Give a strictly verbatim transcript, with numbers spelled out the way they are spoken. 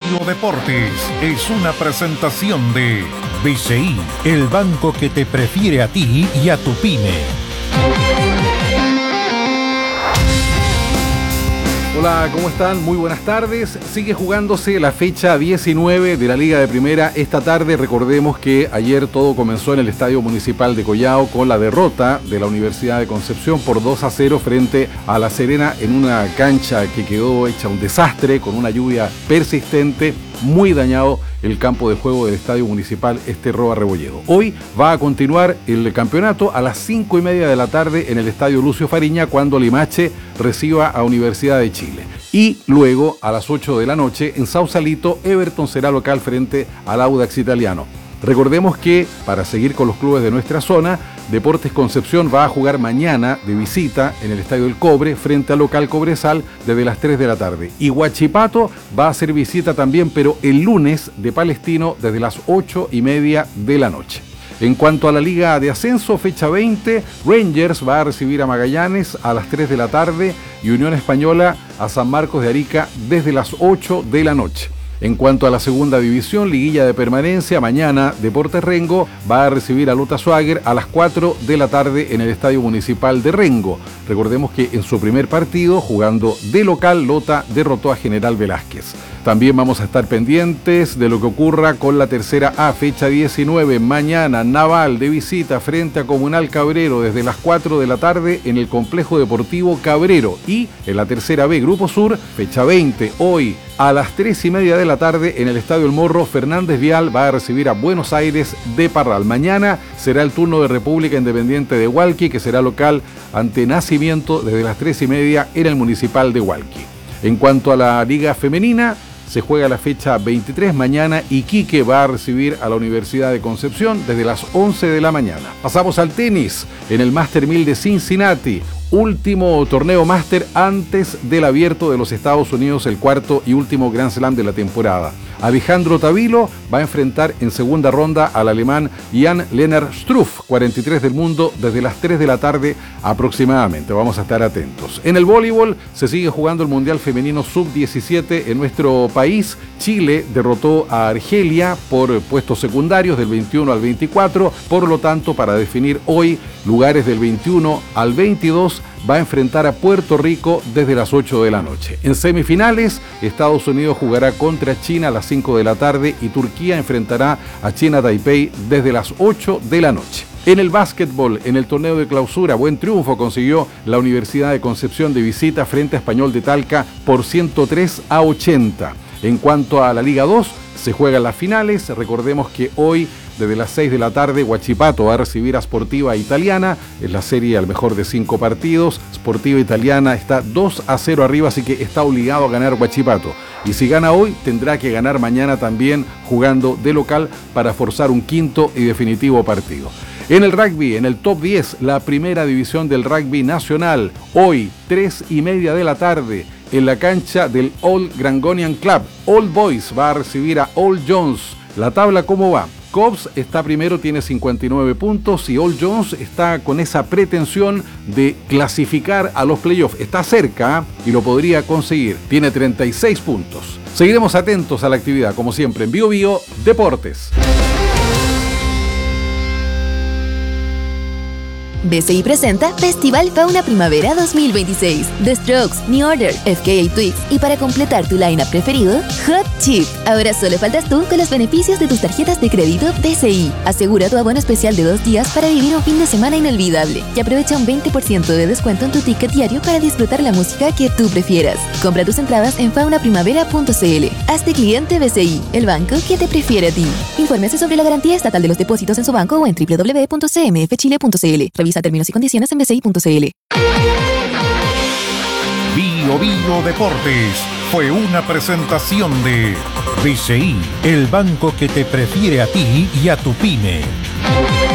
Bio Deportes es una presentación de B C I, el banco que te prefiere a ti y a tu pyme. Hola, ¿cómo están? Muy buenas tardes. Sigue jugándose la fecha diecinueve de la Liga de Primera esta tarde. Recordemos que ayer todo comenzó en el Estadio Municipal de Collao con la derrota de la Universidad de Concepción por dos a cero frente a La Serena en una cancha que quedó hecha un desastre con una lluvia persistente, muy dañado el campo de juego del Estadio Municipal Esterroa Rebolledo. Hoy va a continuar el campeonato a las cinco y media de la tarde en el Estadio Lucio Fariña cuando Limache reciba a Universidad de Chile. Y luego a las ocho de la noche en Sausalito, Everton será local frente al Audax Italiano. Recordemos que para seguir con los clubes de nuestra zona, Deportes Concepción va a jugar mañana de visita en el Estadio del Cobre frente al local Cobresal desde las tres de la tarde. Y Huachipato va a hacer visita también, pero el lunes de Palestino desde las ocho y media de la noche. En cuanto a la Liga de Ascenso, fecha veinte, Rangers va a recibir a Magallanes a las tres de la tarde y Unión Española a San Marcos de Arica desde las ocho de la noche. En cuanto a la segunda división, liguilla de permanencia, mañana Deportes Rengo va a recibir a Lota Schwager a las cuatro de la tarde en el Estadio Municipal de Rengo. Recordemos que en su primer partido, jugando de local, Lota derrotó a General Velázquez. También vamos a estar pendientes de lo que ocurra con la tercera A, fecha diecinueve, mañana Naval de visita frente a Comunal Cabrero desde las cuatro de la tarde en el Complejo Deportivo Cabrero. Y en la tercera B, Grupo Sur, fecha veinte, hoy a las tres y media de la tarde en el Estadio El Morro, Fernández Vial va a recibir a Buenos Aires de Parral. Mañana será el turno de República Independiente de Hualqui, que será local ante Nacimiento desde las tres y media en el Municipal de Hualqui. En cuanto a la Liga Femenina, se juega la fecha veintitrés, mañana Iquique va a recibir a la Universidad de Concepción desde las once de la mañana. Pasamos al tenis en el Master mil de Cincinnati. Último torneo máster antes del Abierto de los Estados Unidos, el cuarto y último Grand Slam de la temporada. Alejandro Tavilo va a enfrentar en segunda ronda al alemán Jan-Lennart Struff, cuarenta y tres del mundo, desde las tres de la tarde aproximadamente. Vamos a estar atentos. En el voleibol se sigue jugando el Mundial Femenino sub diecisiete en nuestro país. Chile derrotó a Argelia por puestos secundarios del veintiuno al veinticuatro. Por lo tanto, para definir hoy lugares del veintiuno al veintidós, va a enfrentar a Puerto Rico desde las ocho de la noche. En semifinales, Estados Unidos jugará contra China a las cinco de la tarde y Turquía enfrentará a China Taipei desde las ocho de la noche. En el básquetbol, en el torneo de clausura, buen triunfo consiguió la Universidad de Concepción de visita frente a Español de Talca por ciento tres a ochenta. En cuanto a la Liga dos, se juegan las finales. Recordemos que hoy, desde las seis de la tarde, Huachipato va a recibir a Sportiva Italiana. Es la serie al mejor de cinco partidos. Sportiva Italiana está dos a cero arriba, así que está obligado a ganar Huachipato. Y si gana hoy, tendrá que ganar mañana también jugando de local para forzar un quinto y definitivo partido. En el rugby, en el top diez, la primera división del rugby nacional. Hoy, tres y media de la tarde, en la cancha del Old Grangonian Club. Old Boys va a recibir a Old Jones. La tabla, ¿cómo va? Cobbs está primero, tiene cincuenta y nueve puntos y Old Jones está con esa pretensión de clasificar a los playoffs. Está cerca, ¿eh? Y lo podría conseguir. Tiene treinta y seis puntos. Seguiremos atentos a la actividad, como siempre, en Bio Bio Deportes. B C I presenta Festival Fauna Primavera dos mil veintiséis. The Strokes, New Order, F K A Twigs y para completar tu line-up preferido, Hot Chip. Ahora solo faltas tú con los beneficios de tus tarjetas de crédito B C I. Asegura tu abono especial de dos días para vivir un fin de semana inolvidable y aprovecha un veinte por ciento de descuento en tu ticket diario para disfrutar la música que tú prefieras. Compra tus entradas en fauna primavera punto c l. Hazte cliente B C I, el banco que te prefiere a ti. Infórmese sobre la garantía estatal de los depósitos en su banco o en w w w punto c m f chile punto c l. Revisa términos y condiciones en b c i punto c l. Bio Bio Deportes fue una presentación de B C I, el banco que te prefiere a ti y a tu pyme.